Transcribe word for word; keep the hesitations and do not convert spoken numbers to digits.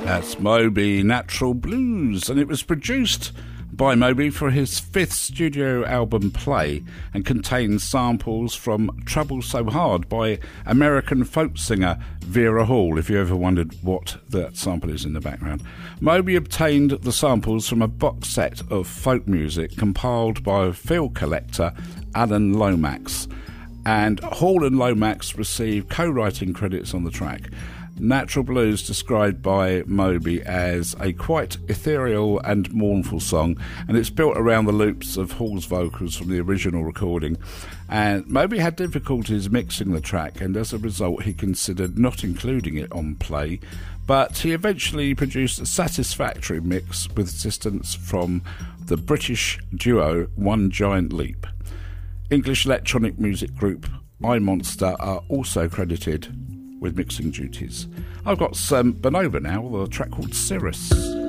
That's Moby, Natural Blues, and it was produced by Moby for his fifth studio album Play and contains samples from Trouble So Hard by American folk singer Vera Hall, if you ever wondered what that sample is in the background. Moby obtained the samples from a box set of folk music compiled by field collector Alan Lomax, and Hall and Lomax received co-writing credits on the track. Natural Blues described by Moby as a quite ethereal and mournful song, and it's built around the loops of Hall's vocals from the original recording. And Moby had difficulties mixing the track, and as a result he considered not including it on Play, but he eventually produced a satisfactory mix with assistance from the British duo One Giant Leap. English electronic music group iMonster are also credited with mixing duties. I've got some Bonova now with a track called Cirrus.